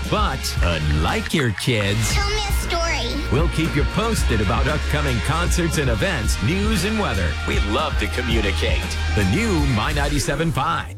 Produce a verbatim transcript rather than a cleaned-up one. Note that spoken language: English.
But unlike your kids, Tell me a story. we'll keep you posted about upcoming concerts and events, news and weather. We love to communicate. The new My ninety-seven point five.